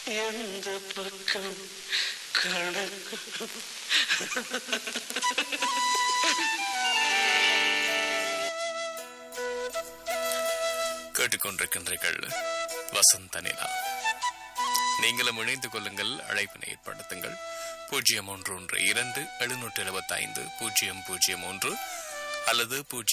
எந்த பக்கம் கணக்கு கேட்டுக்கொண்டிருக்கின்றீர்கள் வசந்த நிலா. நீங்களும் இணைந்து கொள்ளுங்கள், அழைப்பினை ஏற்படுத்துங்கள். 012-775-001 அல்லது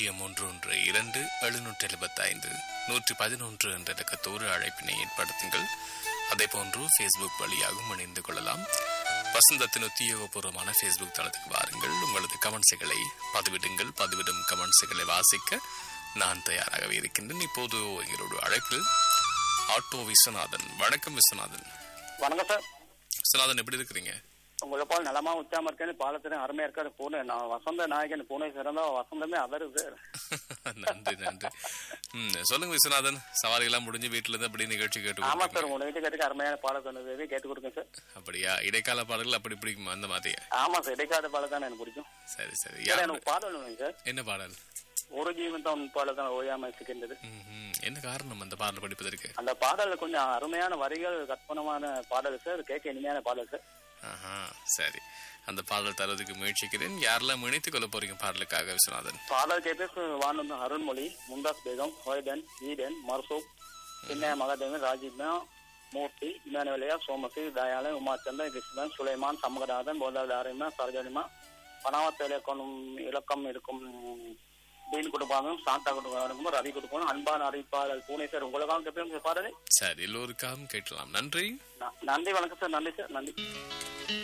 011-775-111 என்ற இலக்கத்தோடு அழைப்பினை ஏற்படுத்துங்கள். அதே போன்று ஃபேஸ்புக் வழியாகவும் இணைந்து கொள்ளலாம். வசந்தத்தின் உத்தியோகபூர்வமான ஃபேஸ்புக் தளத்துக்கு வாருங்கள். உங்களது கமெண்ட்ஸுகளை பதிவிடுங்கள். பதிவிடும் கமெண்ட்ஸுகளை வாசிக்க நான் தயாராகவே இருக்கின்றேன். இப்போது எங்களோட அழைப்பில் ஆட்டோ விஸ்வநாதன். வணக்கம் விஸ்வநாதன். வணக்கம் சார். விஸ்வநாதன், எப்படி இருக்கிறீங்க? உங்களை போல் நலமா உச்சாம இருக்கேன்னு பாலத்திலும் அருமையா இருக்காரு. பூனை நான் வசந்த நாயகன் பூனை சிறந்தா வசந்தமே அதரு சார். நன்றி நன்றி. சொல்லுங்க விஸ்வநாதன், சவாரிகள்லாம் முடிஞ்சு வீட்டுல இருந்து அப்படி நிகழ்ச்சி கேட்டு? ஆமா சார், உங்க வீட்டு கேட்டுக்கு அருமையான பாடம் சொன்னது கேட்டு கொடுக்கேன் சார். அப்படியா? இடைக்கால பாடல்கள் அப்படி பிடிக்கும் அந்த மாதிரி? ஆமா சார், இடைக்கால பாடம் தான் எனக்கு பிடிக்கும். சரி சரி. எனக்கு பாடல் வேணும் சார். என்ன பாடல்? ஒரு ஜீவன் தான் பாடல் தான் ஓயாம இருக்கின்றது. என்ன காரணம் அந்த பாடல் படிப்பதற்கு? அந்த பாடல் கொஞ்சம் அருமையான வரிகள், கற்பனமான பாடல் சார், கேட்க இனிமையான பாடல் சார். சரி, அந்த பாடல் தருவதற்கு முயற்சிக்கிறேன். யாரெல்லாம் இணைத்துக் கொள்ள போறீங்க பாடலுக்காக விஸ்வநாதன்? பாடல் கேட்டு வானந்த அருண்மொழி, மும்தாஸ் பேகம், ஹொய்தன், ஈடன், மர்சூப், சின்ன மகாதேவன், ராஜீவ்னா, மூர்த்தி, இமானுவேலியா, சோமசி, தயாளன், உமாச்சந்திரன், கிருஷ்ணன், சுலைமான், சமகநாதன், போதாரிமா, சர்ஜனிமா, பணாவத்த இலக்கம் இருக்கும் டீன் கொடுப்பாங்க, சாந்தா கொடுப்பாங்க, ரவி கொடுப்பாங்க. அன்பான அறிவிப்பாளர் பூனை சார், உங்களுக்காக கேட்பேன் பாடலை. சரி, எல்லோருக்காகவும் கேட்கலாம். நன்றி. நன்றி, வணக்கம் சார். நன்றி சார், நன்றி.